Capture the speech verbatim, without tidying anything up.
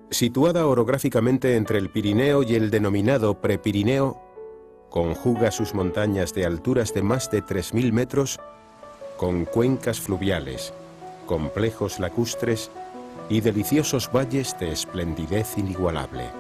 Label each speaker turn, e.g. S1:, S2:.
S1: Situada orográficamente entre el Pirineo y el denominado Prepirineo, conjuga sus montañas de alturas de más de tres mil metros con cuencas fluviales, complejos lacustres y deliciosos valles de esplendidez inigualable.